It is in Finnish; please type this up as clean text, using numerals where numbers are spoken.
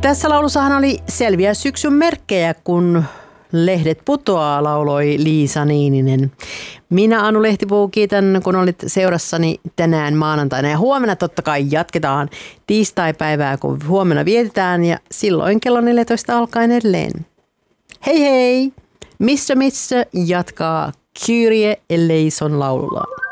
Tässä laulussahan oli selviä syksyn merkkejä, kun lehdet putoaa, lauloi Liisa Niininen. Minä Anu Lehtipuu kiitän, kun olit seurassani tänään maanantaina. Ja huomenna totta kai jatketaan tiistaipäivää, kun huomenna vietetään ja silloin kello 14 alkaen edelleen. Hei hei! Missä jatkaa Kyrie eleison laululla.